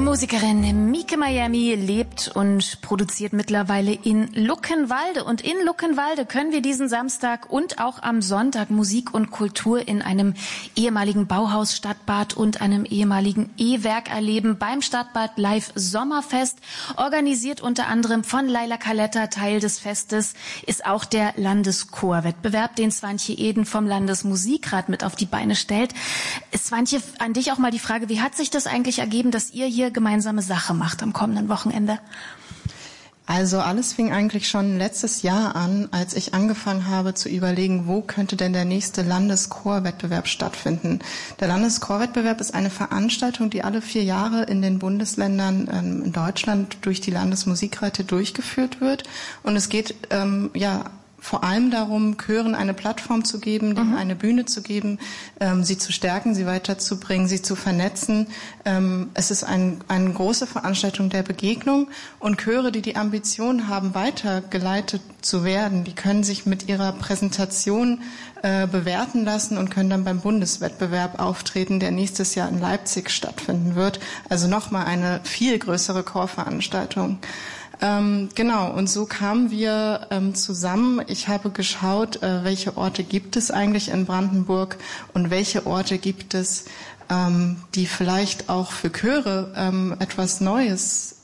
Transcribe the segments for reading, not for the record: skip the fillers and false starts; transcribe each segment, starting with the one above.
Musikerin Mieke Miami lebt und produziert mittlerweile in Luckenwalde. Und in Luckenwalde können wir diesen Samstag und auch am Sonntag Musik und Kultur in einem ehemaligen Bauhaus Stadtbad und einem ehemaligen E-Werk erleben. Beim Stadtbad Live Sommerfest, organisiert unter anderem von Laila Kaletta. Teil des Festes ist auch der Landeschorwettbewerb, den Swantje Eden vom Landesmusikrat mit auf die Beine stellt. Swantje, an dich auch mal die Frage, wie hat sich das eigentlich ergeben, dass ihr hier gemeinsame Sache macht am kommenden Wochenende? Also alles fing eigentlich schon letztes Jahr an, als ich angefangen habe zu überlegen, wo könnte denn der nächste Landeschorwettbewerb stattfinden. Der Landeschorwettbewerb ist eine Veranstaltung, die alle 4 Jahre in den Bundesländern in Deutschland durch die Landesmusikräte durchgeführt wird. Und es geht vor allem darum, Chören eine Plattform zu geben, denen eine Bühne zu geben, sie zu stärken, sie weiterzubringen, sie zu vernetzen. Es ist eine große Veranstaltung der Begegnung, und Chöre, die die Ambition haben, weitergeleitet zu werden, die können sich mit ihrer Präsentation bewerten lassen und können dann beim Bundeswettbewerb auftreten, der nächstes Jahr in Leipzig stattfinden wird. Also nochmal eine viel größere Chorveranstaltung. Genau, und so kamen wir zusammen. Ich habe geschaut, welche Orte gibt es eigentlich in Brandenburg und welche Orte gibt es, die vielleicht auch für Chöre etwas Neues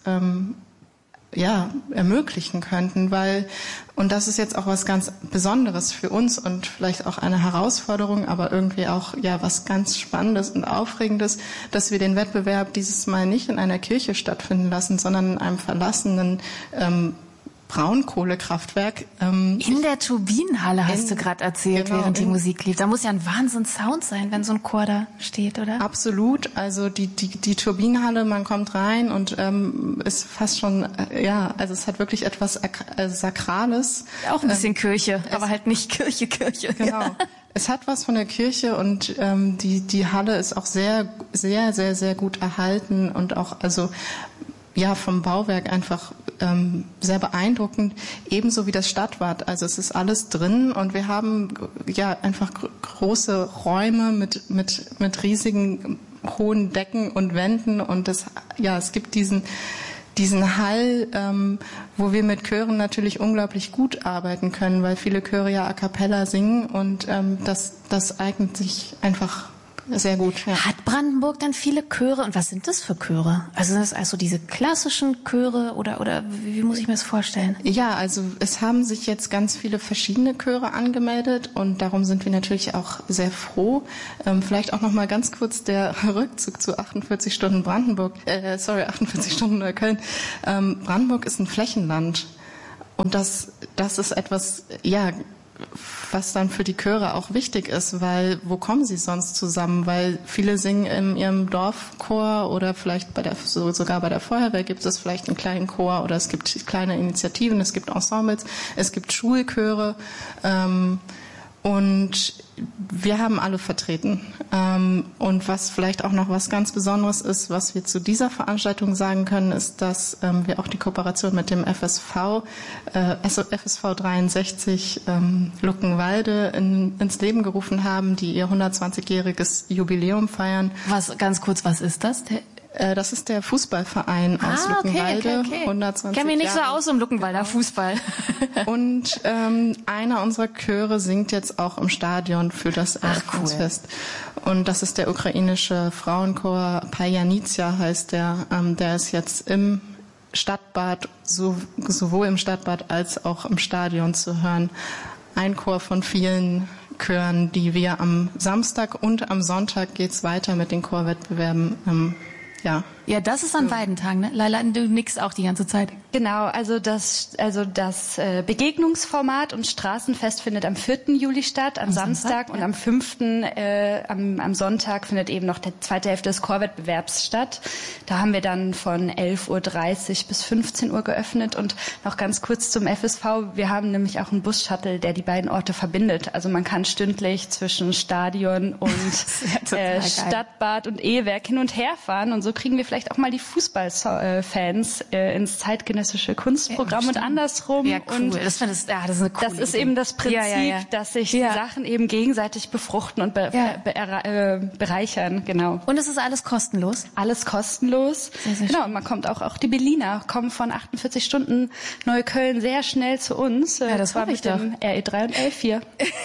ermöglichen könnten, und das ist jetzt auch was ganz Besonderes für uns und vielleicht auch eine Herausforderung, aber irgendwie auch was ganz Spannendes und Aufregendes, dass wir den Wettbewerb dieses Mal nicht in einer Kirche stattfinden lassen, sondern in einem verlassenen Braunkohlekraftwerk. In der Turbinenhalle hast du gerade erzählt, genau, während die Musik lief. Da muss ja ein Wahnsinns-Sound sein, wenn so ein Chor da steht, oder? Absolut. Also die Turbinenhalle, man kommt rein und ist fast schon, also es hat wirklich etwas Sakrales. Auch ein bisschen Kirche, aber halt nicht Kirche. Genau. Ja. Es hat was von der Kirche, und die Halle ist auch sehr, sehr, sehr, sehr gut erhalten und auch vom Bauwerk einfach sehr beeindruckend, ebenso wie das Stadtbad. Also es ist alles drin, und wir haben einfach große Räume mit riesigen hohen Decken und Wänden, und es gibt diesen Hall, wo wir mit Chören natürlich unglaublich gut arbeiten können, weil viele Chöre ja a cappella singen, und das eignet sich einfach sehr gut. Ja. Hat Brandenburg dann viele Chöre? Und was sind das für Chöre? Also sind das also diese klassischen Chöre oder wie muss ich mir das vorstellen? Ja, also es haben sich jetzt ganz viele verschiedene Chöre angemeldet, und darum sind wir natürlich auch sehr froh. Vielleicht auch noch mal ganz kurz der Rückzug zu 48 Stunden 48 Stunden Neukölln. Brandenburg ist ein Flächenland, und das ist etwas, was dann für die Chöre auch wichtig ist, weil wo kommen sie sonst zusammen? Weil viele singen in ihrem Dorfchor, oder vielleicht sogar bei der Feuerwehr gibt es vielleicht einen kleinen Chor, oder es gibt kleine Initiativen, es gibt Ensembles, es gibt Schulchöre, und wir haben alle vertreten. Und was vielleicht auch noch was ganz Besonderes ist, was wir zu dieser Veranstaltung sagen können, ist, dass wir auch die Kooperation mit dem FSV 63 Luckenwalde ins Leben gerufen haben, die ihr 120-jähriges Jubiläum feiern. Was ist das? Das ist der Fußballverein aus Luckenwalde. Okay. 120 Ich kenne mich nicht so aus um Luckenwalder Fußball. Und einer unserer Chöre singt jetzt auch im Stadion für das Eröffnungsfest. Cool. Und das ist der ukrainische Frauenchor, Pajanitsia heißt der. Der ist jetzt im Stadtbad, sowohl im Stadtbad als auch im Stadion zu hören. Ein Chor von vielen Chören, die wir am Samstag und am Sonntag geht's weiter mit den Chorwettbewerben. Ja, das ist an beiden Tagen, ne? Laila, du nickst auch die ganze Zeit. Genau, also das Begegnungsformat und Straßenfest findet am 4. Juli statt, am Samstag, und am 5. Am Sonntag findet eben noch der zweite Hälfte des Chorwettbewerbs statt. Da haben wir dann von 11:30 Uhr bis 15 Uhr geöffnet. Und noch ganz kurz zum FSV, wir haben nämlich auch einen Bus-Shuttle, der die beiden Orte verbindet. Also man kann stündlich zwischen Stadion und Stadtbad und E-Werk hin und her fahren, und so kriegen wir vielleicht auch mal die Fußballfans ins zeitgenössische Kunstprogramm und andersrum. Ja, cool. Und das ist eine coole das ist eben das Prinzip, dass sich die Sachen eben gegenseitig befruchten und bereichern. Genau. Und es ist alles kostenlos? Alles kostenlos. Sehr genau. Und man kommt auch die Berliner kommen von 48 Stunden Neukölln sehr schnell zu uns. Ja, das war mit dem RE3 und L4.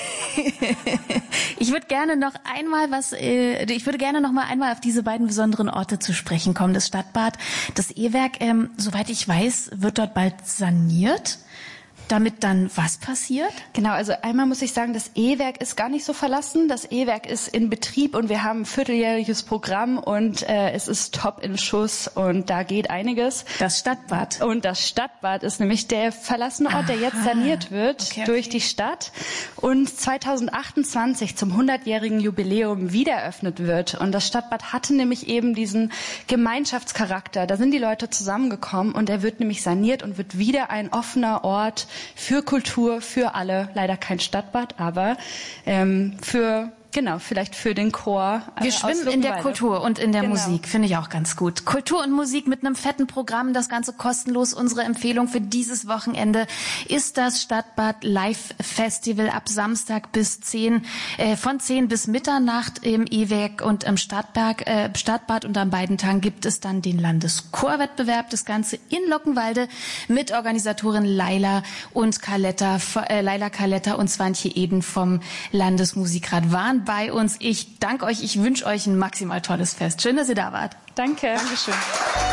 Ich würde gerne noch einmal auf diese beiden besonderen Orte zu sprechen kommen. Das Stadtbad, das E-Werk, soweit ich weiß, wird dort bald saniert. Damit dann was passiert? Genau, also einmal muss ich sagen, das E-Werk ist gar nicht so verlassen. Das E-Werk ist in Betrieb und wir haben ein vierteljähriges Programm und es ist top in Schuss und da geht einiges. Das Stadtbad. Und das Stadtbad ist nämlich der verlassene Ort, der jetzt saniert wird durch die Stadt und 2028 zum 100-jährigen Jubiläum wieder eröffnet wird. Und das Stadtbad hatte nämlich eben diesen Gemeinschaftscharakter. Da sind die Leute zusammengekommen und er wird nämlich saniert und wird wieder ein offener Ort für Kultur, für alle. Leider kein Stadtbad, aber vielleicht für den Chor. Wir schwimmen in der Kultur und in der Musik, finde ich auch ganz gut. Kultur und Musik mit einem fetten Programm, das Ganze kostenlos. Unsere Empfehlung für dieses Wochenende ist das Stadtbad Live Festival ab Samstag von 10 bis Mitternacht im E-Werk und im Stadtbad. Und an beiden Tagen gibt es dann den Landeschorwettbewerb. Das Ganze in Luckenwalde mit Organisatorin Laila Kaletta und Swantje Eden vom Landesmusikrat waren bei uns. Ich danke euch. Ich wünsche euch ein maximal tolles Fest. Schön, dass ihr da wart. Danke. Dankeschön.